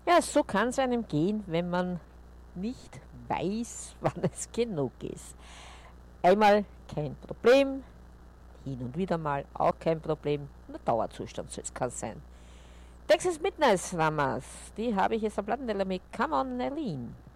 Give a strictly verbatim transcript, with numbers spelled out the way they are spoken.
Ja, so kann es einem gehen, wenn man nicht weiß, wann es genug ist. Einmal kein Problem, hin und wieder mal auch kein Problem. Nur Dauerzustand soll es kann sein. Texas Midnight Slammers, die habe ich jetzt am Plattenteller mit Come on Eileen.